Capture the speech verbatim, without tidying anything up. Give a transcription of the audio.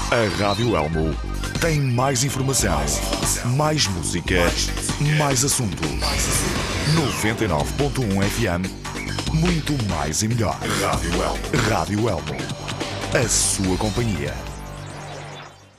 A Rádio Elmo tem mais informação, mais música, mais assuntos. noventa e nove ponto um F M, muito mais e melhor. Rádio Elmo. Rádio Elmo. A sua companhia.